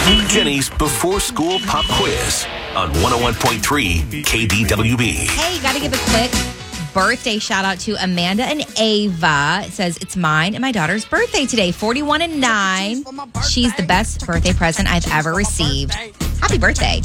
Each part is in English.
Jenny's Before School Pop Quiz on 101.3 KDWB. Hey, got to give a quick birthday shout out to Amanda and Ava. It says, it's mine and my daughter's birthday today, 41 and 9. She's the best birthday present I've ever received. Happy birthday.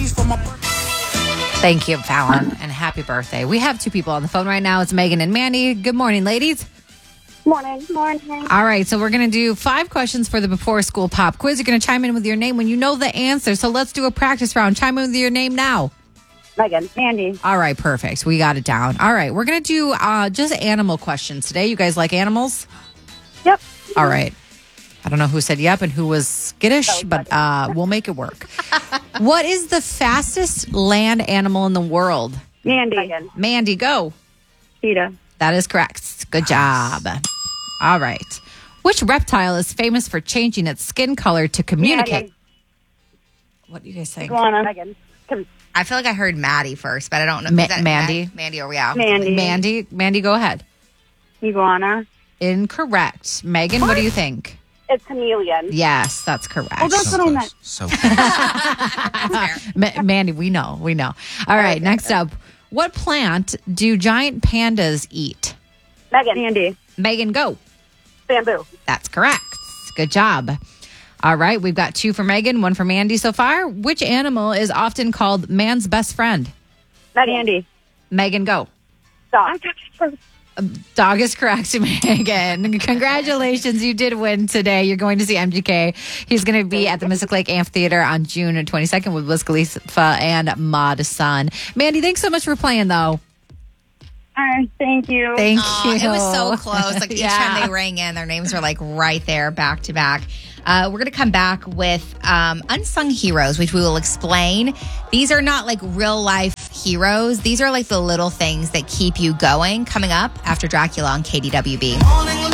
Thank you, Fallon, and happy birthday. We have two people on the phone right now. It's Megan and Mandy. Good morning, ladies. Morning. All right, so we're going to do 5 questions for the Before School Pop Quiz. You're going to chime in with your name when you know the answer. So let's do a practice round. Chime in with your name now. Megan. Mandy. All right, perfect. We got it down. All right, we're going to do just animal questions today. You guys like animals? Yep. All right. I don't know who said yep and who was skittish, but we'll make it work. What is the fastest land animal in the world? Mandy. Megan. Mandy, go. Cheetah. That is correct. Good job. All right. Which reptile is famous for changing its skin color to communicate? Megan. What do you guys think? Iguana. Megan. I feel like I heard Maddie first, but I don't know. Is that Mandy? Mandy or yeah. Mandy. Mandy, go ahead. Iguana. Incorrect. Megan, what do you think? It's chameleon. Yes, that's correct. Oh, that's what I meant. So close. Mandy, we know. All right, next up. What plant do giant pandas eat? Megan. Mandy. Megan, go. Bamboo. That's correct. Good job. All right, we've got 2 for Megan, 1 for Mandy so far. Which animal is often called man's best friend? Megan. Mandy. Megan, go. Dog. Dog is correct, Megan. Congratulations. You did win today. You're going to see MGK. He's going to be at the Mystic Lake Amphitheater on June 22nd with Wiz Khalifa and Mod Sun. Mandy, thanks so much for playing, though. Thank you. Thank you. It was so close. Like each time they rang in, their names were like right there, back to back. We're going to come back with unsung heroes, which we will explain. These are not like real life heroes. These are like the little things that keep you going. Coming up after Dracula on KDWB.